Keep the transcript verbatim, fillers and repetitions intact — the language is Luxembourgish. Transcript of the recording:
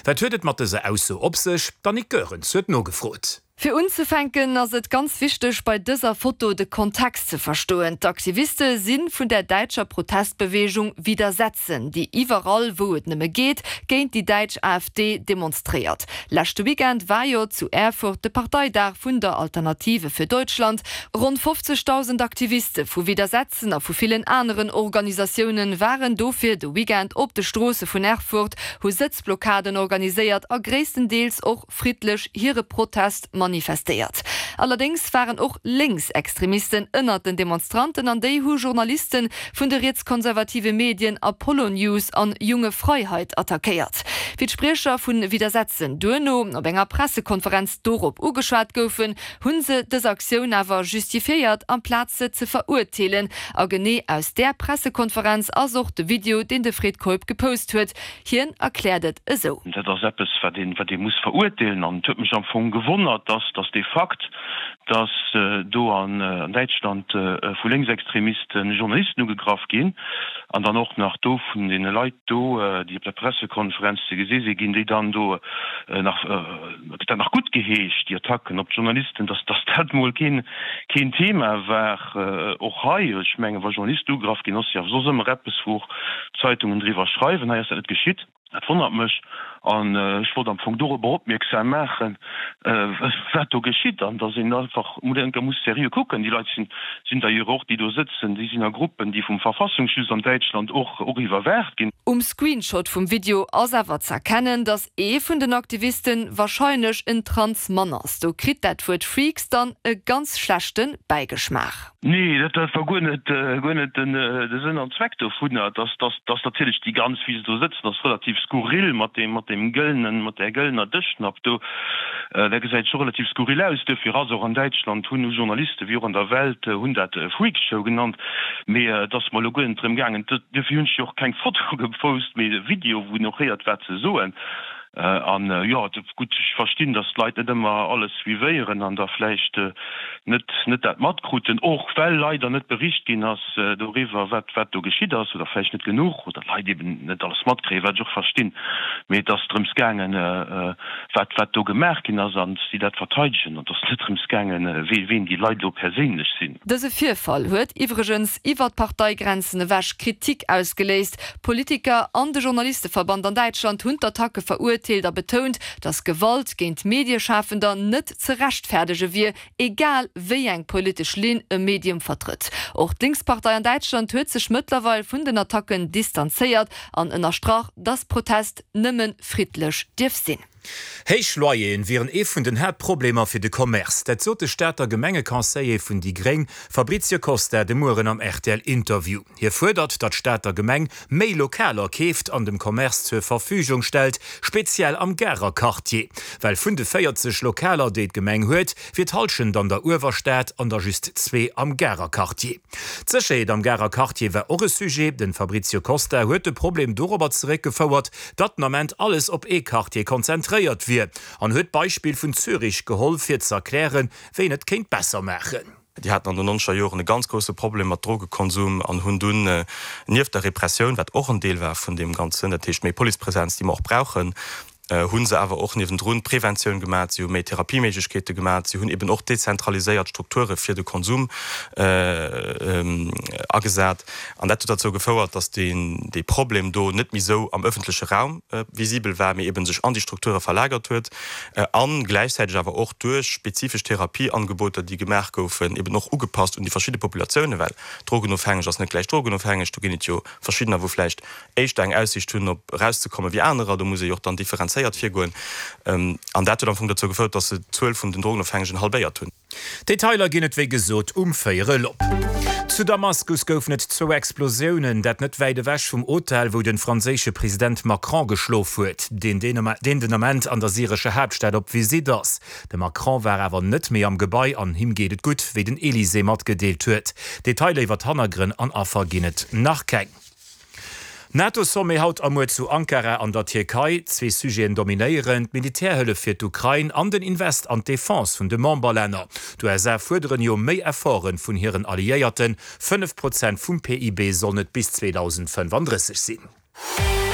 Wer tötet mat se aus so op sech, dann ik gören huet no gefrot. Für uns zu fenken ass et ganz wichtig bei dieser Foto de Kontext zu verstohlen. Aktivisten sind von der deutscher Protestbewegung widersetzen, die überall wo es nimme geht, gegen die deutsche AfD demonstriert. Letzte Weekend war ja zu Erfurt de Parteitag von der Alternative für Deutschland. Rund fünfzigtausend Aktivisten von Widersetzen und von vielen anderen Organisationen waren dafür de Weekend op de Straße von Erfurt, wo Sitzblockaden organisiert, a größtenteils auch friedlich ihre Protest manifestiert. Allerdings waren auch Linksextremisten ënner den Demonstranten an déi hu Journalisten vun der jetzt konservative Medien Apollo News an junge Freiheit attackiert. Wie Sprecher vun Widersetzen Duno op enger Pressekonferenz dorop ugeschwart goufen, hunn se des Aktion awer justifiiert am Platze ze verurteilen, a gené aus der Pressekonferenz as auch de Video, den de Fred Kolb gepost huet. Hien erklärt eso. Den muss verurteilen an typisch am vu gewonnert, dass das de Fakt, dass äh, do an äh, Deutschland äh, vu Linksextremisten Journalisten nu gegraf gin, an dann noch nach do vun den Leiit do äh, die op der Pressekonferenz gese se gin die dann do äh, nach äh, nach gut geheescht die Attacken op Journalisten, dass das datmol kein kein Thema war och äh, heich Menge war Journalist du graf genoss ja so Rappesfuch Zeitungen drüber schreiben, na net geschieht. Dat wundert mech an äh, ich wurde am Funk überhaupt mir machen äh, was, was da geschieht an da sind einfach muss seriös gucken, die Leute sind sind da hier auch die da sitzen, die sind ja Gruppen, die vom Verfassungsschutz an Deutschland auch auch überwert gehen. Um Screenshot vom Video auswer zu erkennen, dass eh von den Aktivisten wahrscheinlich in Transmanners du kriegt dat wird Freaks dann e ganz schlechten Beigeschmack. Nee, das, das war gut nicht, äh, gut nicht den, äh, den Sinn und Zweck davon, dass das das natürlich die ganz wie du sitzen, das relativ skurril mit dem mit dem Gölnen mit der Göllner Dichten ab du äh, der gesagt schon relativ skurril aus dafür also in Deutschland hun Journalisten wie auch in der Welt hundert äh, Freakshow genannt mehr das mal drin gegangen dafür wünsche ich auch kein Foto gepost mit Video wo noch reagiert wird zu so Uh, an uh, ja gut ich verstehen das Leute immer alles wie wären an der vielleicht uh, net net dat matgruten och well leider net bericht gin as uh, do river wat wat du geschieht hast oder vielleicht net genug oder leid eben net alles matkre wat ich verstehen mit das drumsgangen uh, uh, wat wat du gemerken as an die dat verteidigen und das netrumsgangen uh, wie wen die Leute persönlich sind. Dese Vifall huet iwgens iwwer Parteigrenzen wäsch Kritik ausgelesest. Politiker an de Journalistenverband an Deutschland hun Attacke verurteilt der betont, dass Gewalt gegen Medienschaffender net zerechtfertige wie, egal wie eng politisch Lin im Medium vertritt. Auch Dingspartei an Deutschland hue sich mittlerweile von den Attacken distanziert an in der Strach das Protest nimmen friedlich dirfsinn. Heichloien wären e vun den Hauptproblemer fir de Kommerz. Dat zo de Städter Gemengekanseille vun die Gring Fabrizio Costa de Muren am R T L-Interview. Hier fordert, dat Städter Gemeng méi lokaler Keft an dem Kommerz zur Verfügung stellt, speziell am Gerer Quartier. Weil vun de feiertzech lokaler deet Gemeng huet, wird Halschen an der Uwerstaat an der just zwee am Gerer Quartier. Zerscheet am Gerer Quartier war eure Sujet, den Fabrizio Costa huet de Problem darüber zurückgefauert, dat moment alles op E-Quartier konzentriert wie an huet Beispiel vun Zürich geholfir zu erklären, wen et kind besser machen. Die hat an den noncher Joren ein ganz große Problem mit Drogekonsum an hun dun äh, nief der Repression wat auch ein Deel war von dem ganzen der Tisch mit Polizeipräsenz, die wir auch brauchen. Hun se awer och niwen run Prävention gemacht, sie méi Therapiemekete gemacht, sie hunn eben auch dezentraliséiert Strukture fir de Konsum äh, ähm, agesat. An dat dazu gefauerert, dass den de Problem do net mi so am öffentliche Raum äh, visibel war mir eben sech an die Strukture verlagert huet, äh, an gleichzeitig aber auch durch spezifisch Therapieangebote, die gemerk goufen eben noch ugepasst und die verschiedene Populationen, weil Drogenofhängig ass net gleich Drogenofhängig, du ginnet jo verschiedener wo vielleicht echt eng Aussicht hunn op rauszukommen wie andere, da muss ich auch dann differenzieren ähm, an dat vu dazu geführt, dass se zwölf von den Drogenaufhängigen halbiert tun. Detailer ginnet wie gesot umfeiere Lopp. Zu Damaskus gouf net zo Explosionen, dat net weide wäsch vum Hotel, wo den franzésche Präsident Macron geschlof huet, den den Denament an der syrische Hauptstadt op wie se das. De Macron war awer net mé am Gebäi an him gehtt gut, wie den Elysée mat gedeelt huet. Detailer iwwer Hannergrin an Affer ginnet nachkeng. NATO-Somme haut amut zu Ankara an der Türkei, zwei Sujeten dominéieren, Militärhëlle fir d'Ukraine an den Invest an Defense vun de Memberlänner. Du er se fuderen jo méi erforen vun hireieren Alliéierten, fünf Prozent vum P I B soll net bis zweitausendfünfunddreißig sinn.